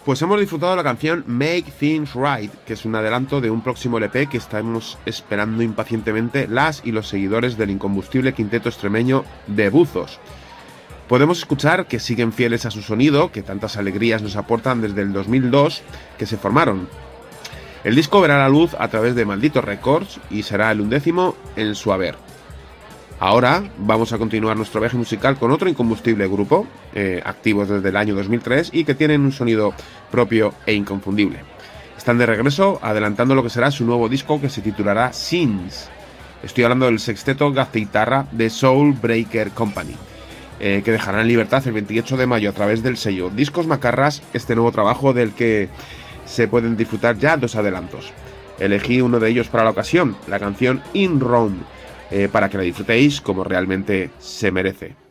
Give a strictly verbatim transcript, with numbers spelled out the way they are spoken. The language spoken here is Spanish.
Pues hemos disfrutado de la canción Make Things Right, que es un adelanto de un próximo L P que estamos esperando impacientemente las y los seguidores del incombustible quinteto extremeño de Buzos. Podemos escuchar que siguen fieles a su sonido, que tantas alegrías nos aportan desde el dos mil dos que se formaron. El disco verá la luz a través de Maldito Records y será el undécimo en su haber. Ahora vamos a continuar nuestro viaje musical con otro incombustible grupo, eh, activos desde el año dos mil tres y que tienen un sonido propio e inconfundible. Están de regreso adelantando lo que será su nuevo disco, que se titulará Sins. Estoy hablando del sexteto gaz-guitarra de Soul Breaker Company, eh, que dejará en libertad el veintiocho de mayo a través del sello Discos Macarras este nuevo trabajo del que se pueden disfrutar ya dos adelantos. Elegí uno de ellos para la ocasión, la canción In Rome, Eh, para que la disfrutéis como realmente se merece.